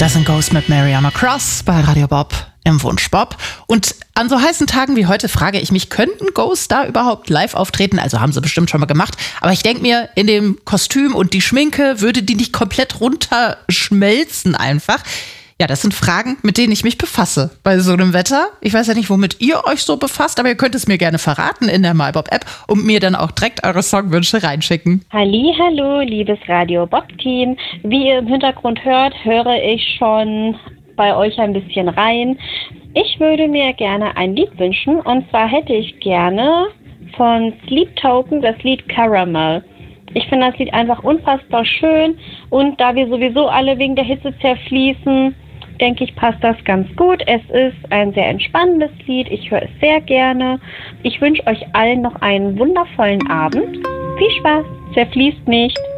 Das sind Ghost mit Mariana Cross bei Radio Bob im Wunsch Bob. Und an so heißen Tagen wie heute frage ich mich, könnten Ghost da überhaupt live auftreten? Also haben sie bestimmt schon mal gemacht. Aber ich denke mir, in dem Kostüm und die Schminke würde die nicht komplett runterschmelzen einfach. Ja, das sind Fragen, mit denen ich mich befasse bei so einem Wetter. Ich weiß ja nicht, womit ihr euch so befasst, aber ihr könnt es mir gerne verraten in der MyBob-App und mir dann auch direkt eure Songwünsche reinschicken. Hallihallo, liebes Radio Bob-Team. Wie ihr im Hintergrund hört, höre ich schon bei euch ein bisschen rein. Ich würde mir gerne ein Lied wünschen, und zwar hätte ich gerne von Sleep Token das Lied Caramel. Ich finde das Lied einfach unfassbar schön, und da wir sowieso alle wegen der Hitze zerfließen, denke ich, passt das ganz gut. Es ist ein sehr entspannendes Lied, ich höre es sehr gerne. Ich wünsche euch allen noch einen wundervollen Abend. Viel Spaß, zerfließt nicht.